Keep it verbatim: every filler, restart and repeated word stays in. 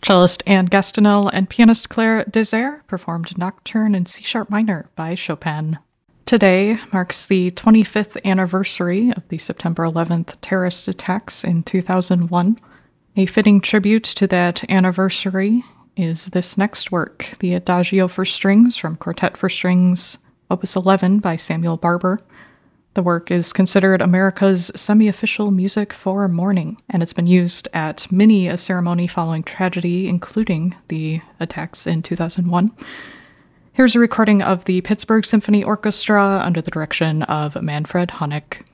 Cellist Anne Gastineau and pianist Claire Desire performed Nocturne in C-sharp minor by Chopin. Today marks the twenty-fifth anniversary of the September eleventh terrorist attacks in two thousand one. A fitting tribute to that anniversary is this next work, the Adagio for Strings from Quartet for Strings, Opus eleven by Samuel Barber. The work is considered America's semi-official music for mourning, and it's been used at many a ceremony following tragedy, including the attacks in two thousand one. Here's a recording of the Pittsburgh Symphony Orchestra under the direction of Manfred Honeck.